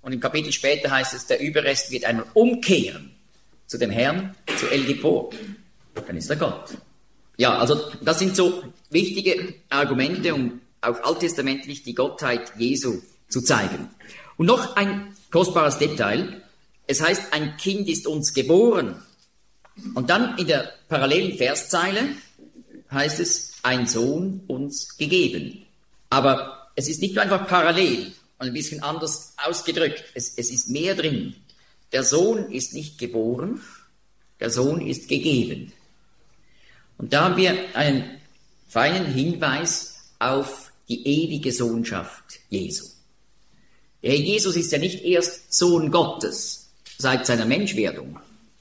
Und im Kapitel später heißt es, der Überrest wird einmal umkehren zu dem Herrn, zu El Gibor. Dann ist er Gott. Ja, also das sind so wichtige Argumente, um auch alttestamentlich die Gottheit Jesu zu zeigen. Und noch ein kostbares Detail. Es heißt, ein Kind ist uns geboren. Und dann in der parallelen Verszeile heißt es, ein Sohn uns gegeben. Aber es ist nicht nur einfach parallel und ein bisschen anders ausgedrückt. Es ist mehr drin. Der Sohn ist nicht geboren, der Sohn ist gegeben. Und da haben wir einen feinen Hinweis auf die ewige Sohnschaft Jesu. Der Herr Jesus ist ja nicht erst Sohn Gottes seit seiner Menschwerdung.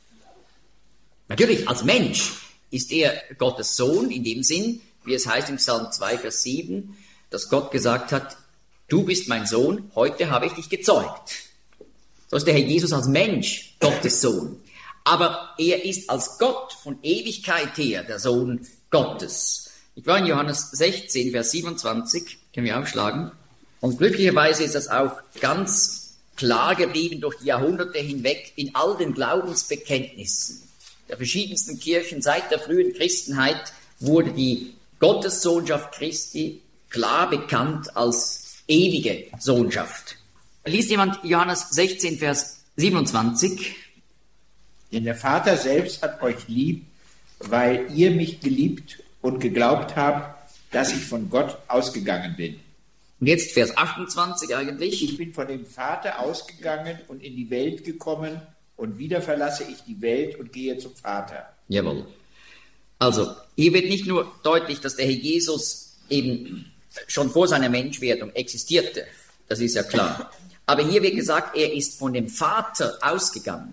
Natürlich, als Mensch ist er Gottes Sohn in dem Sinn, wie es heißt im Psalm 2, Vers 7, dass Gott gesagt hat, du bist mein Sohn, heute habe ich dich gezeugt. So ist der Herr Jesus als Mensch Gottes Sohn. Aber er ist als Gott von Ewigkeit her der Sohn Gottes. Ich war in Johannes 16, Vers 27, können wir aufschlagen. Und glücklicherweise ist das auch ganz klar geblieben durch die Jahrhunderte hinweg in all den Glaubensbekenntnissen der verschiedensten Kirchen seit der frühen Christenheit wurde die Gottessohnschaft Christi klar bekannt als ewige Sohnschaft. Liest jemand Johannes 16, Vers 27? Denn der Vater selbst hat euch lieb, weil ihr mich geliebt und geglaubt habt, dass ich von Gott ausgegangen bin. Und jetzt Vers 28 eigentlich. Ich bin von dem Vater ausgegangen und in die Welt gekommen und wieder verlasse ich die Welt und gehe zum Vater. Jawohl. Also, hier wird nicht nur deutlich, dass der Herr Jesus eben schon vor seiner Menschwerdung existierte. Das ist ja klar. Aber hier wird gesagt, er ist von dem Vater ausgegangen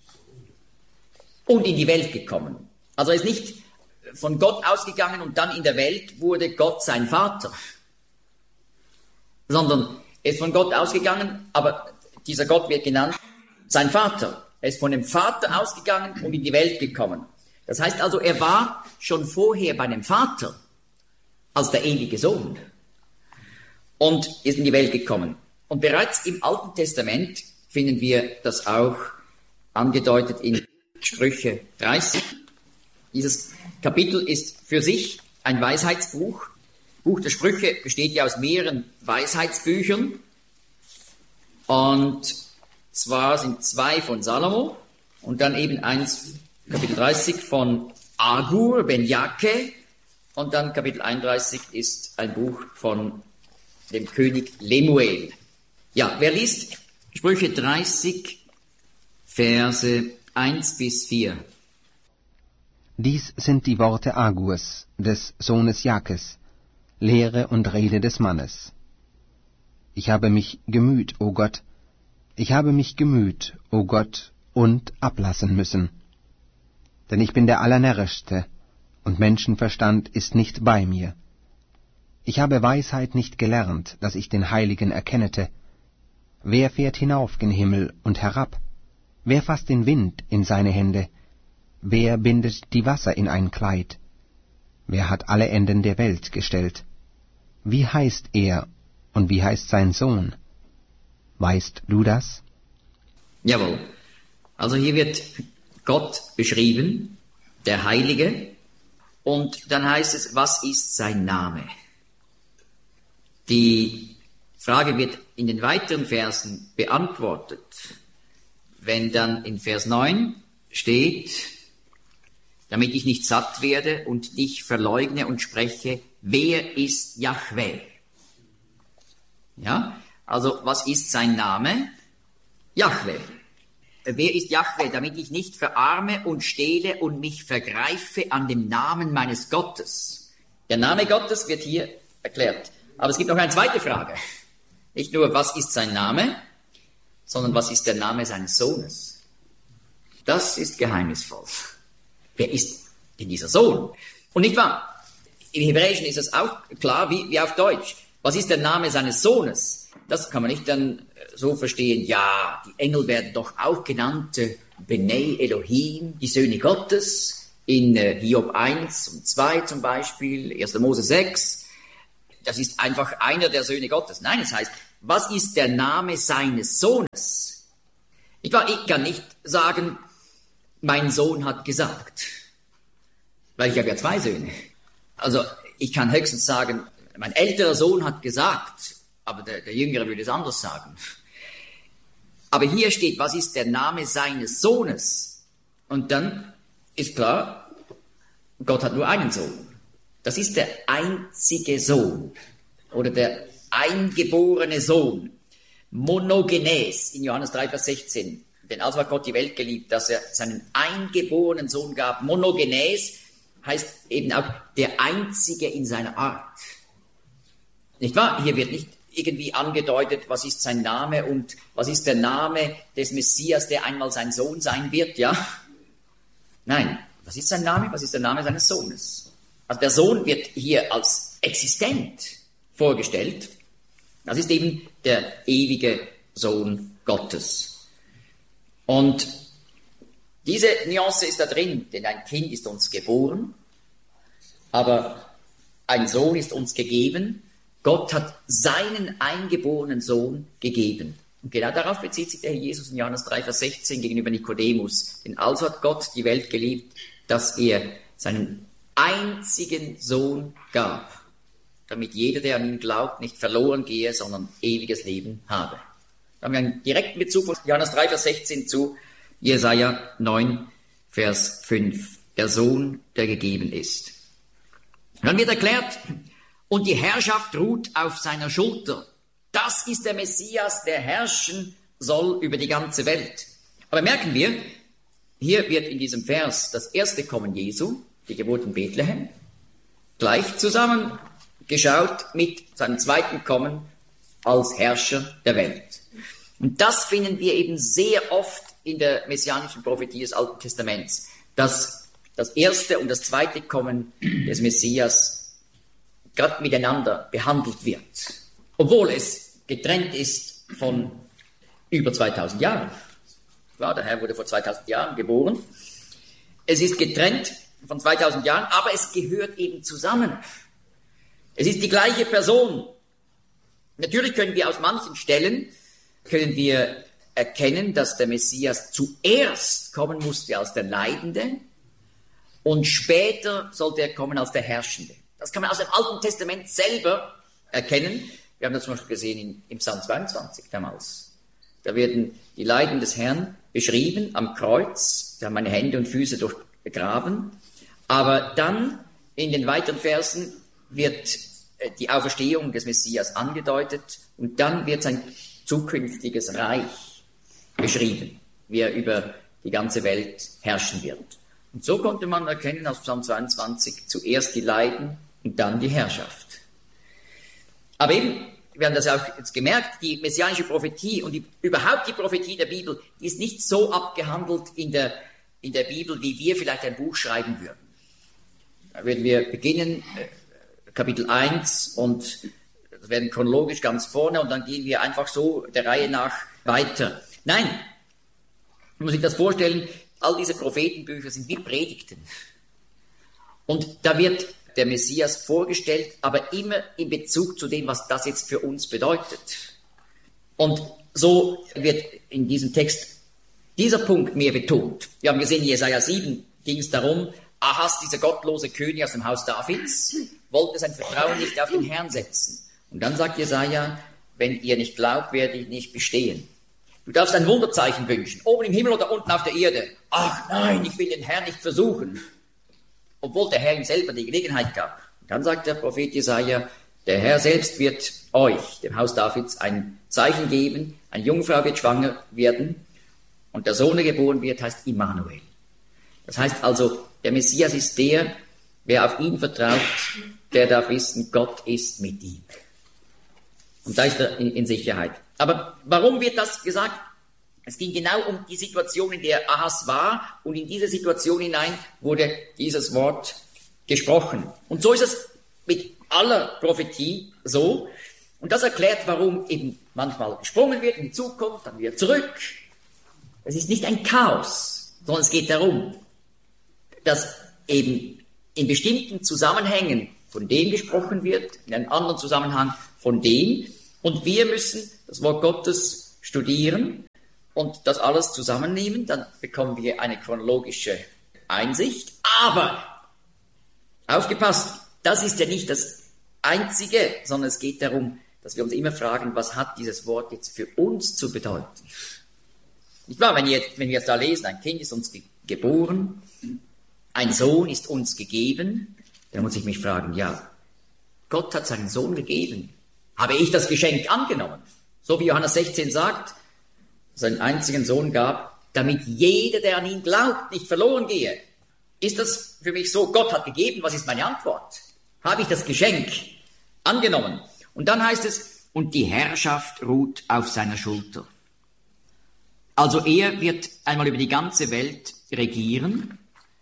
und in die Welt gekommen. Also er ist nicht von Gott ausgegangen und dann in der Welt wurde Gott sein Vater. Sondern er ist von Gott ausgegangen, aber dieser Gott wird genannt sein Vater. Er ist von dem Vater ausgegangen und in die Welt gekommen. Das heißt also, er war schon vorher bei dem Vater als der ewige Sohn und ist in die Welt gekommen. Und bereits im Alten Testament finden wir das auch angedeutet in Sprüche 30. Dieses Kapitel ist für sich ein Weisheitsbuch. Buch der Sprüche besteht ja aus mehreren Weisheitsbüchern. Und zwar sind 2 von Salomo und dann eben eins, Kapitel 30 von Agur ben Jake und dann Kapitel 31 ist ein Buch von dem König Lemuel. Ja, wer liest Sprüche 30, Verse 1 bis 4? Dies sind die Worte Agurs, des Sohnes Jakes, Lehre und Rede des Mannes. Ich habe mich gemüht, o Gott, ich habe mich gemüht, o Gott, und ablassen müssen. Denn ich bin der Allernärrischste, und Menschenverstand ist nicht bei mir. Ich habe Weisheit nicht gelernt, dass ich den Heiligen erkennete. Wer fährt hinauf gen Himmel und herab? Wer fasst den Wind in seine Hände? Wer bindet die Wasser in ein Kleid? Wer hat alle Enden der Welt gestellt? Wie heißt er und wie heißt sein Sohn? Weißt du das? Jawohl. Also hier wird Gott beschrieben, der Heilige, und dann heißt es, was ist sein Name? Die Frage wird in den weiteren Versen beantwortet, wenn dann in Vers 9 steht, damit ich nicht satt werde und dich verleugne und spreche, wer ist Jahwe? Ja, also was ist sein Name? Jahwe. Wer ist Jahwe, damit ich nicht verarme und stehle und mich vergreife an dem Namen meines Gottes? Der Name Gottes wird hier erklärt. Aber es gibt noch eine zweite Frage. Nicht nur, was ist sein Name, sondern was ist der Name seines Sohnes? Das ist geheimnisvoll. Wer ist denn dieser Sohn? Und nicht wahr? Im Hebräischen ist es auch klar wie auf Deutsch. Was ist der Name seines Sohnes? Das kann man nicht dann so verstehen, ja, die Engel werden doch auch genannt Bnei Elohim, die Söhne Gottes, in Hiob 1 und 2 zum Beispiel, 1. Mose 6. Das ist einfach einer der Söhne Gottes. Nein, es heißt, was ist der Name seines Sohnes? Ich kann nicht sagen, mein Sohn hat gesagt, weil ich habe ja 2 Söhne. Also ich kann höchstens sagen, mein älterer Sohn hat gesagt, aber der Jüngere würde es anders sagen. Aber hier steht, was ist der Name seines Sohnes? Und dann ist klar, Gott hat nur einen Sohn. Das ist der einzige Sohn oder der eingeborene Sohn. Monogenes in Johannes 3, Vers 16. Denn also hat Gott die Welt geliebt, dass er seinen eingeborenen Sohn gab. Monogenes heißt eben auch der Einzige in seiner Art. Nicht wahr? Hier wird nicht irgendwie angedeutet, was ist sein Name und was ist der Name des Messias, der einmal sein Sohn sein wird, ja? Nein, was ist sein Name? Was ist der Name seines Sohnes? Also der Sohn wird hier als existent vorgestellt. Das ist eben der ewige Sohn Gottes. Und diese Nuance ist da drin, denn ein Kind ist uns geboren, aber ein Sohn ist uns gegeben. Gott hat seinen eingeborenen Sohn gegeben. Und genau darauf bezieht sich der Herr Jesus in Johannes 3, Vers 16 gegenüber Nikodemus. Denn also hat Gott die Welt geliebt, dass er seinen einzigen Sohn gab, damit jeder, der an ihn glaubt, nicht verloren gehe, sondern ewiges Leben habe. Da haben wir einen direkten Bezug von Johannes 3, Vers 16 zu Jesaja 9, Vers 5. Der Sohn, der gegeben ist. Und dann wird erklärt, und die Herrschaft ruht auf seiner Schulter. Das ist der Messias, der herrschen soll über die ganze Welt. Aber merken wir, hier wird in diesem Vers das erste Kommen Jesu, die Geburt in Bethlehem, gleich zusammengeschaut mit seinem zweiten Kommen als Herrscher der Welt. Und das finden wir eben sehr oft in der messianischen Prophetie des Alten Testaments, dass das erste und das zweite Kommen des Messias gerade miteinander behandelt wird, obwohl es getrennt ist von über 2000 Jahren. Ja, der Herr wurde vor 2000 Jahren geboren. Es ist getrennt von 2000 Jahren, aber es gehört eben zusammen. Es ist die gleiche Person. Natürlich können wir aus manchen Stellen erkennen, dass der Messias zuerst kommen musste als der Leidende und später sollte er kommen als der Herrschende. Das kann man aus dem Alten Testament selber erkennen. Wir haben das zum Beispiel gesehen im Psalm 22 damals. Da werden die Leiden des Herrn beschrieben am Kreuz. Sie haben meine Hände und Füße durchgraben. Aber dann in den weiteren Versen wird die Auferstehung des Messias angedeutet und dann wird sein zukünftiges Reich beschrieben, wie er über die ganze Welt herrschen wird. Und so konnte man erkennen aus Psalm 22 zuerst die Leiden und dann die Herrschaft. Aber eben, wir haben das auch jetzt gemerkt, die messianische Prophetie und überhaupt die Prophetie der Bibel, die ist nicht so abgehandelt in der Bibel, wie wir vielleicht ein Buch schreiben würden. Da würden wir beginnen, Kapitel 1 und das werden chronologisch ganz vorne und dann gehen wir einfach so der Reihe nach weiter. Nein, man muss sich das vorstellen, all diese Prophetenbücher sind wie Predigten. Und da wird der Messias vorgestellt, aber immer in Bezug zu dem, was das jetzt für uns bedeutet. Und so wird in diesem Text dieser Punkt mehr betont. Wir haben gesehen, in Jesaja 7 ging es darum, Ahas, dieser gottlose König aus dem Haus Davids, wollte sein Vertrauen nicht auf den Herrn setzen. Und dann sagt Jesaja, wenn ihr nicht glaubt, werde ich nicht bestehen. Du darfst ein Wunderzeichen wünschen, oben im Himmel oder unten auf der Erde. Ach nein, ich will den Herrn nicht versuchen. Obwohl der Herr ihm selber die Gelegenheit gab. Und dann sagt der Prophet Jesaja, der Herr selbst wird euch, dem Haus Davids, ein Zeichen geben, eine Jungfrau wird schwanger werden und der Sohn, der geboren wird, heißt Immanuel. Das heißt also, der Messias ist der, wer auf ihn vertraut, der darf wissen, Gott ist mit ihm. Und da ist er in Sicherheit. Aber warum wird das gesagt? Es ging genau um die Situation, in der Ahas war, und in diese Situation hinein wurde dieses Wort gesprochen. Und so ist es mit aller Prophetie so. Und das erklärt, warum eben manchmal gesprungen wird in die Zukunft, dann wieder zurück. Es ist nicht ein Chaos, sondern es geht darum, dass eben in bestimmten Zusammenhängen von dem gesprochen wird, in einem anderen Zusammenhang von dem. Und wir müssen das Wort Gottes studieren und das alles zusammennehmen, dann bekommen wir eine chronologische Einsicht. Aber, aufgepasst, das ist ja nicht das Einzige, sondern es geht darum, dass wir uns immer fragen, was hat dieses Wort jetzt für uns zu bedeuten? Nicht wahr? Wenn wir jetzt da lesen, ein Kind ist uns geboren, ein Sohn ist uns gegeben, dann muss ich mich fragen, ja, Gott hat seinen Sohn gegeben. Habe ich das Geschenk angenommen? So wie Johannes 16 sagt, seinen einzigen Sohn gab, damit jeder, der an ihn glaubt, nicht verloren gehe. Ist das für mich so, Gott hat gegeben, was ist meine Antwort? Habe ich das Geschenk angenommen? Und dann heißt es, und die Herrschaft ruht auf seiner Schulter. Also er wird einmal über die ganze Welt regieren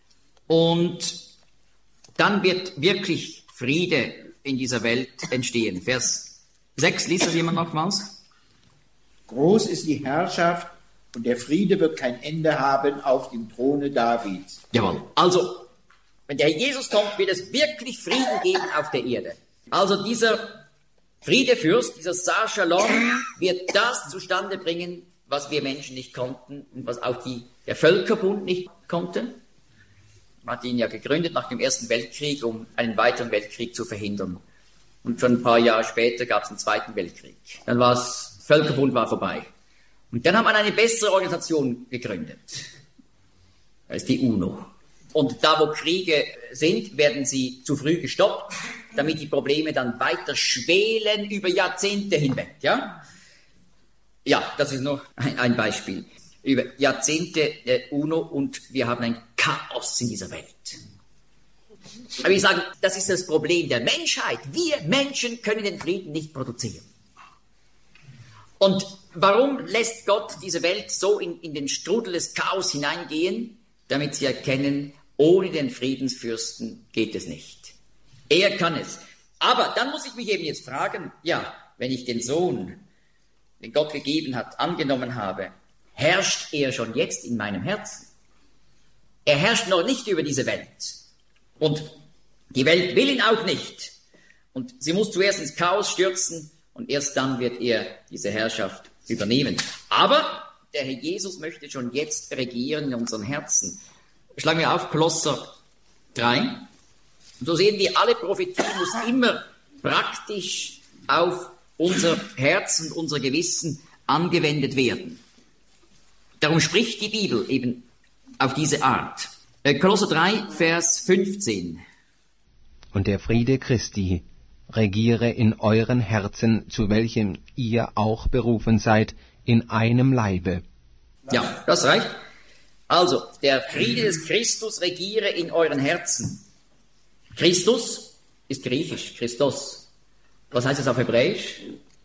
und dann wird wirklich Friede in dieser Welt entstehen. Vers 6, liest das jemand nochmals? Groß ist die Herrschaft und der Friede wird kein Ende haben auf dem Throne Davids. Jawohl. Also, wenn der Herr Jesus kommt, wird es wirklich Frieden geben auf der Erde. Also dieser Friedefürst, dieser Sar Shalom, wird das zustande bringen, was wir Menschen nicht konnten und was auch der Völkerbund nicht konnte. Man hat ihn ja gegründet nach dem Ersten Weltkrieg, um einen weiteren Weltkrieg zu verhindern. Und schon ein paar Jahre später gab es einen Zweiten Weltkrieg. Dann Völkerbund war vorbei. Und dann hat man eine bessere Organisation gegründet. Das ist die UNO. Und da, wo Kriege sind, werden sie zu früh gestoppt, damit die Probleme dann weiter schwelen über Jahrzehnte hinweg. Ja, das ist nur ein Beispiel. Über Jahrzehnte der UNO und wir haben ein Chaos in dieser Welt. Aber ich sage, das ist das Problem der Menschheit. Wir Menschen können den Frieden nicht produzieren. Und warum lässt Gott diese Welt so in den Strudel des Chaos hineingehen? Damit sie erkennen, ohne den Friedensfürsten geht es nicht. Er kann es. Aber dann muss ich mich eben jetzt fragen, ja, wenn ich den Sohn, den Gott gegeben hat, angenommen habe, herrscht er schon jetzt in meinem Herzen? Er herrscht noch nicht über diese Welt. Und die Welt will ihn auch nicht. Und sie muss zuerst ins Chaos stürzen und erst dann wird er diese Herrschaft übernehmen. Aber der Herr Jesus möchte schon jetzt regieren in unseren Herzen. Schlagen wir auf Kolosser 3. Und so sehen wir, alle Prophetie muss immer praktisch auf unser Herz und unser Gewissen angewendet werden. Darum spricht die Bibel eben auf diese Art. Kolosser 3, Vers 15. Und der Friede Christi regiere in euren Herzen, zu welchem ihr auch berufen seid, in einem Leibe. Ja, das reicht. Also, der Friede des Christus regiere in euren Herzen. Christus ist griechisch, Christos. Was heißt das auf Hebräisch?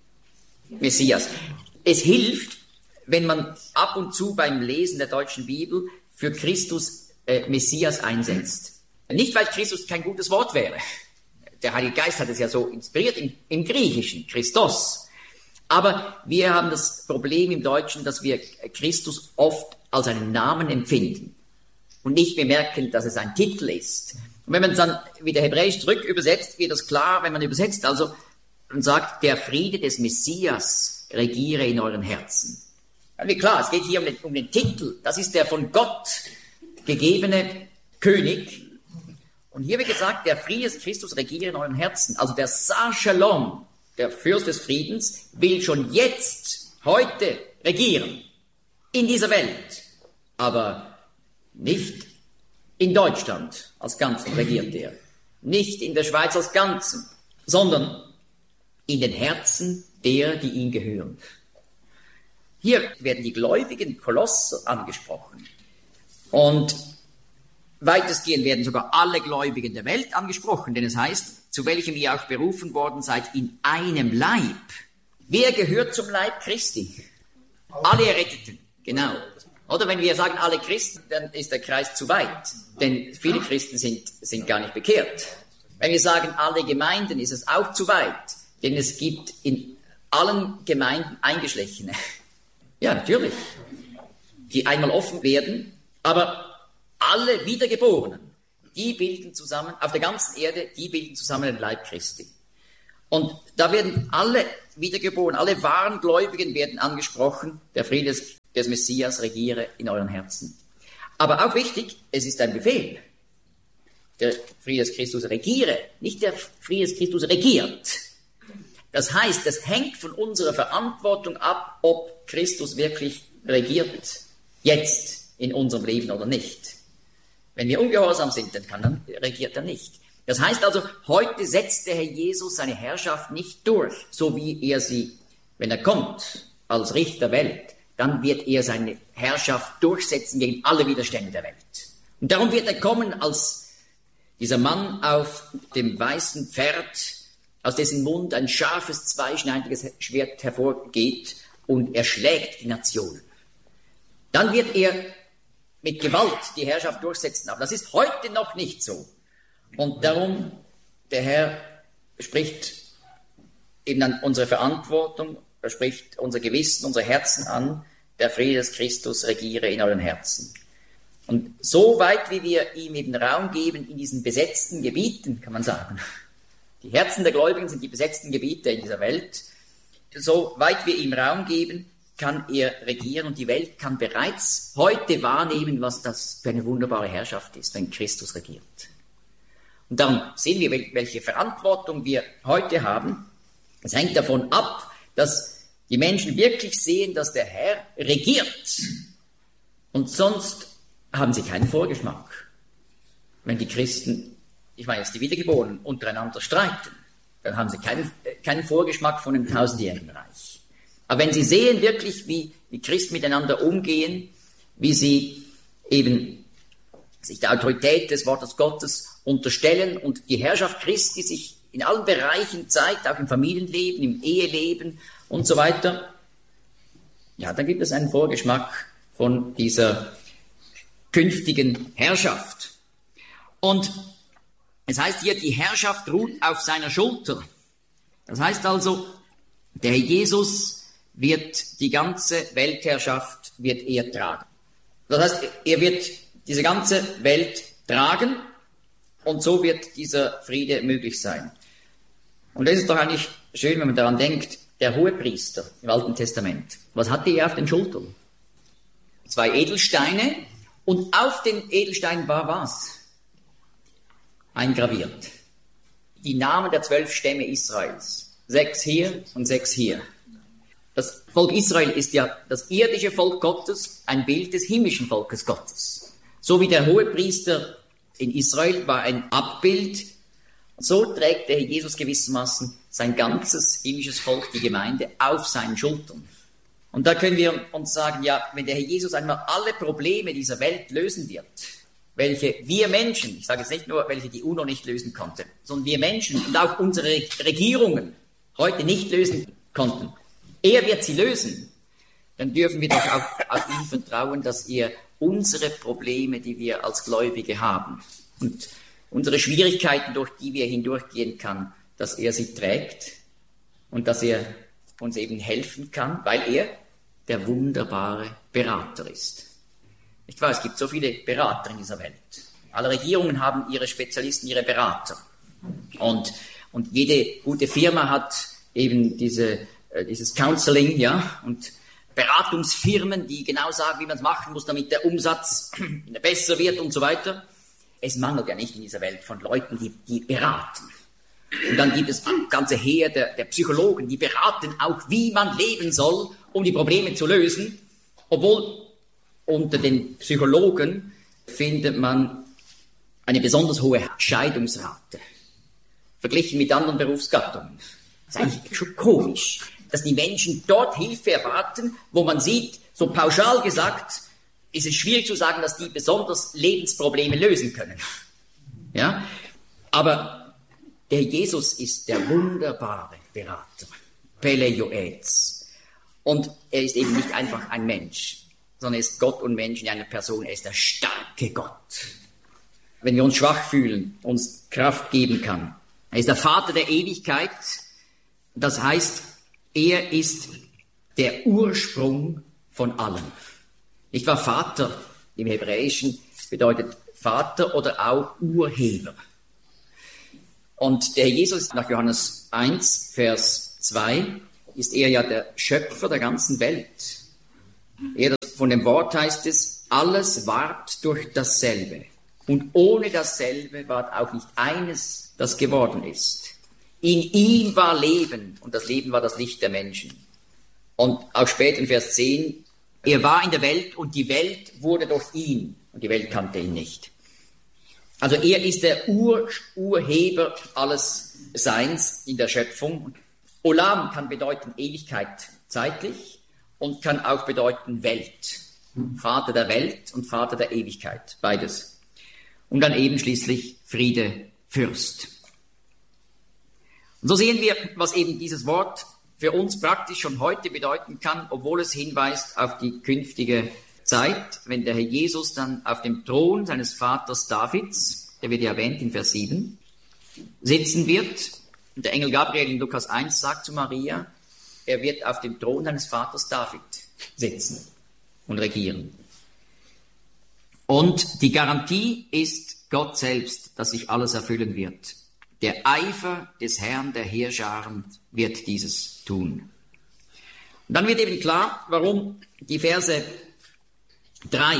Messias. Es hilft, wenn man ab und zu beim Lesen der deutschen Bibel für Christus Messias einsetzt. Nicht, weil Christus kein gutes Wort wäre. Der Heilige Geist hat es ja so inspiriert im Griechischen, Christos. Aber wir haben das Problem im Deutschen, dass wir Christus oft als einen Namen empfinden und nicht bemerken, dass es ein Titel ist. Und wenn man es dann wieder hebräisch zurück übersetzt, wird das klar, wenn man übersetzt, also man sagt, der Friede des Messias regiere in euren Herzen. Dann wird klar, es geht hier um den Titel, das ist der von Gott gegebene König. Und hier wird gesagt, der Friede des Christus regiere in euren Herzen. Also der Sar Shalom, der Fürst des Friedens, will schon jetzt, heute regieren. In dieser Welt. Aber nicht in Deutschland als Ganzen regiert er. Nicht in der Schweiz als Ganzen, sondern in den Herzen derer, die ihm gehören. Hier werden die gläubigen Kolosser angesprochen. Und weitestgehend werden sogar alle Gläubigen der Welt angesprochen, denn es heißt, zu welchem ihr auch berufen worden seid, in einem Leib. Wer gehört zum Leib Christi? Alle Erretteten, genau. Oder wenn wir sagen alle Christen, dann ist der Kreis zu weit, denn viele Christen sind gar nicht bekehrt. Wenn wir sagen alle Gemeinden, ist es auch zu weit, denn es gibt in allen Gemeinden Eingeschlechene. Ja, natürlich, die einmal offen werden, aber alle Wiedergeborenen, die bilden zusammen, auf der ganzen Erde, die bilden zusammen den Leib Christi. Und da werden alle Wiedergeborenen, alle wahren Gläubigen werden angesprochen. Der Friede des Messias regiere in euren Herzen. Aber auch wichtig, es ist ein Befehl. Der Friede des Christus regiere, nicht der Friede des Christus regiert. Das heißt, das hängt von unserer Verantwortung ab, ob Christus wirklich regiert, jetzt in unserem Leben oder nicht. Wenn wir ungehorsam sind, dann regiert er nicht. Das heißt also, heute setzt der Herr Jesus seine Herrschaft nicht durch, so wie er sie, wenn er kommt, als Richter der Welt, dann wird er seine Herrschaft durchsetzen gegen alle Widerstände der Welt. Und darum wird er kommen als dieser Mann auf dem weißen Pferd, aus dessen Mund ein scharfes, zweischneidiges Schwert hervorgeht und er schlägt die Nationen. Dann wird er mit Gewalt die Herrschaft durchsetzen. Aber das ist heute noch nicht so. Und darum, der Herr spricht eben an unsere Verantwortung, er spricht unser Gewissen, unsere Herzen an, der Friede des Christus regiere in euren Herzen. Und so weit, wie wir ihm eben Raum geben in diesen besetzten Gebieten, kann man sagen, die Herzen der Gläubigen sind die besetzten Gebiete in dieser Welt, so weit wir ihm Raum geben, kann er regieren und die Welt kann bereits heute wahrnehmen, was das für eine wunderbare Herrschaft ist, wenn Christus regiert. Und darum sehen wir, welche Verantwortung wir heute haben. Es hängt davon ab, dass die Menschen wirklich sehen, dass der Herr regiert. Und sonst haben sie keinen Vorgeschmack. Wenn die Christen, ich meine jetzt die Wiedergeborenen, untereinander streiten, dann haben sie keinen Vorgeschmack von einem tausendjährigen Reich. Aber wenn sie sehen wirklich, wie Christen miteinander umgehen, wie sie eben sich der Autorität des Wortes Gottes unterstellen und die Herrschaft Christi sich in allen Bereichen zeigt, auch im Familienleben, im Eheleben und so weiter, ja, dann gibt es einen Vorgeschmack von dieser künftigen Herrschaft. Und es heißt hier, die Herrschaft ruht auf seiner Schulter. Das heißt also, der Herr Jesus wird die ganze Weltherrschaft wird er tragen. Das heißt, er wird diese ganze Welt tragen und so wird dieser Friede möglich sein. Und das ist doch eigentlich schön, wenn man daran denkt, der Hohepriester im Alten Testament, was hatte er auf den Schultern? 2 Edelsteine und auf den Edelsteinen war was? Eingraviert. Die Namen der 12 Stämme Israels. 6 hier und 6 hier. Das Volk Israel ist ja das irdische Volk Gottes, ein Bild des himmlischen Volkes Gottes. So wie der Hohepriester in Israel war ein Abbild, so trägt der Herr Jesus gewissermaßen sein ganzes himmlisches Volk, die Gemeinde, auf seinen Schultern. Und da können wir uns sagen, ja, wenn der Herr Jesus einmal alle Probleme dieser Welt lösen wird, welche wir Menschen, ich sage jetzt nicht nur, welche die UNO nicht lösen konnte, sondern wir Menschen und auch unsere Regierungen heute nicht lösen konnten, er wird sie lösen, dann dürfen wir doch auch auf ihn vertrauen, dass er unsere Probleme, die wir als Gläubige haben und unsere Schwierigkeiten, durch die wir hindurchgehen kann, dass er sie trägt und dass er uns eben helfen kann, weil er der wunderbare Berater ist. Nicht wahr? Es gibt so viele Berater in dieser Welt. Alle Regierungen haben ihre Spezialisten, ihre Berater. Und jede gute Firma hat eben dieses Counseling, ja, und Beratungsfirmen, die genau sagen, wie man es machen muss, damit der Umsatz besser wird und so weiter. Es mangelt ja nicht in dieser Welt von Leuten, die beraten. Und dann gibt es ein ganze Heer der Psychologen, die beraten auch, wie man leben soll, um die Probleme zu lösen. Obwohl unter den Psychologen findet man eine besonders hohe Scheidungsrate, verglichen mit anderen Berufsgattungen. Das ist eigentlich schon komisch, dass die Menschen dort Hilfe erwarten, wo man sieht, so pauschal gesagt, ist es schwierig zu sagen, dass die besonders Lebensprobleme lösen können. Ja? Aber der Jesus ist der wunderbare Berater, Peleioez. Und er ist eben nicht einfach ein Mensch, sondern er ist Gott und Mensch in einer Person. Er ist der starke Gott. Wenn wir uns schwach fühlen, uns Kraft geben kann. Er ist der Vater der Ewigkeit. Das heißt, er ist der Ursprung von allem. Nicht wahr? Vater im Hebräischen bedeutet Vater oder auch Urheber. Und der Jesus nach Johannes 1, Vers 2 ist er ja der Schöpfer der ganzen Welt. Von dem Wort heißt es, alles ward durch dasselbe. Und ohne dasselbe ward auch nicht eines, das geworden ist. In ihm war Leben und das Leben war das Licht der Menschen. Und auch später in Vers 10, er war in der Welt und die Welt wurde durch ihn und die Welt kannte ihn nicht. Also er ist der Urheber alles Seins in der Schöpfung. Olam kann bedeuten Ewigkeit zeitlich und kann auch bedeuten Welt. Vater der Welt und Vater der Ewigkeit, beides. Und dann eben schließlich Friede, Fürst. Und so sehen wir, was eben dieses Wort für uns praktisch schon heute bedeuten kann, obwohl es hinweist auf die künftige Zeit, wenn der Herr Jesus dann auf dem Thron seines Vaters Davids, der wird ja erwähnt in Vers 7, sitzen wird. Und der Engel Gabriel in Lukas 1 sagt zu Maria, er wird auf dem Thron seines Vaters David sitzen und regieren. Und die Garantie ist Gott selbst, dass sich alles erfüllen wird. Der Eifer des Herrn der Heerscharen wird dieses tun. Und dann wird eben klar, warum die Verse 3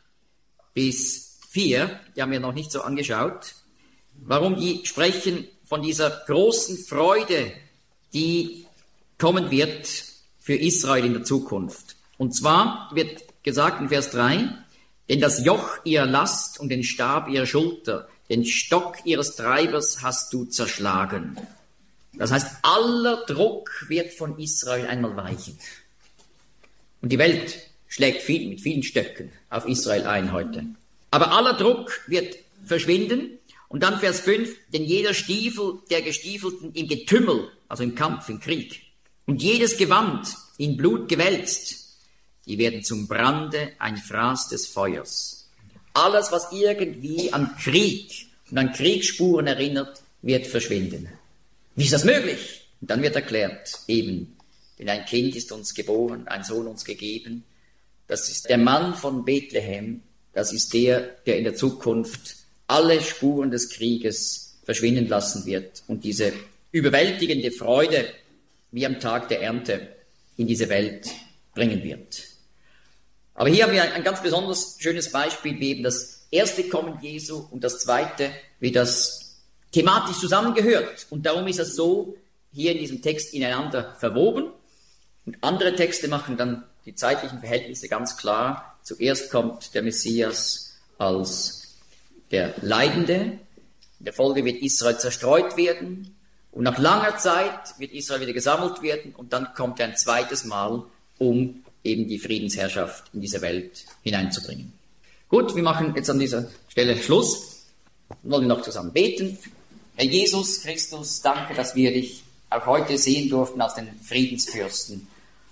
bis 4, die haben wir noch nicht so angeschaut, warum die sprechen von dieser großen Freude, die kommen wird für Israel in der Zukunft. Und zwar wird gesagt in Vers 3, denn das Joch ihrer Last und den Stab ihrer Schulter, den Stock ihres Treibers hast du zerschlagen. Das heißt, aller Druck wird von Israel einmal weichen. Und die Welt schlägt mit vielen Stöcken auf Israel ein heute. Aber aller Druck wird verschwinden. Und dann Vers 5, denn jeder Stiefel der Gestiefelten im Getümmel, also im Kampf, im Krieg, und jedes Gewand in Blut gewälzt, die werden zum Brande ein Fraß des Feuers. Alles, was irgendwie an Krieg und an Kriegsspuren erinnert, wird verschwinden. Wie ist das möglich? Und dann wird erklärt, eben, denn ein Kind ist uns geboren, ein Sohn uns gegeben. Das ist der Mann von Bethlehem, das ist der in der Zukunft alle Spuren des Krieges verschwinden lassen wird und diese überwältigende Freude wie am Tag der Ernte in diese Welt bringen wird. Aber hier haben wir ein ganz besonders schönes Beispiel, wie eben das erste Kommen Jesu und das zweite, wie das thematisch zusammengehört. Und darum ist es so hier in diesem Text ineinander verwoben. Und andere Texte machen dann die zeitlichen Verhältnisse ganz klar. Zuerst kommt der Messias als der Leidende. In der Folge wird Israel zerstreut werden. Und nach langer Zeit wird Israel wieder gesammelt werden. Und dann kommt er ein zweites Mal, um eben die Friedensherrschaft in diese Welt hineinzubringen. Gut, wir machen jetzt an dieser Stelle Schluss. Wir wollen noch zusammen beten. Herr Jesus Christus, danke, dass wir dich auch heute sehen durften als den Friedensfürsten.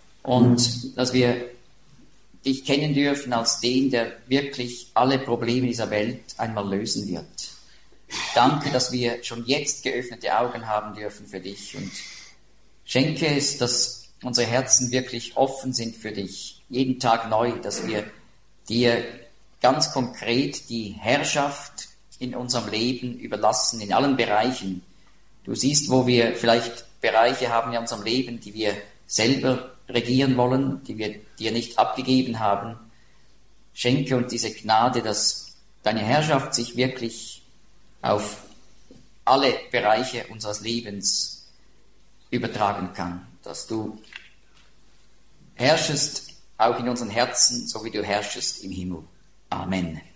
Und dass wir dich kennen dürfen als den, der wirklich alle Probleme dieser Welt einmal lösen wird. Danke, dass wir schon jetzt geöffnete Augen haben dürfen für dich und schenke es, dass unsere Herzen wirklich offen sind für dich, jeden Tag neu, dass wir dir ganz konkret die Herrschaft in unserem Leben überlassen, in allen Bereichen. Du siehst, wo wir vielleicht Bereiche haben in unserem Leben, die wir selber regieren wollen, die wir dir nicht abgegeben haben. Schenke uns diese Gnade, dass deine Herrschaft sich wirklich auf alle Bereiche unseres Lebens übertragen kann, dass du herrschest auch in unseren Herzen, so wie du herrschest im Himmel. Amen.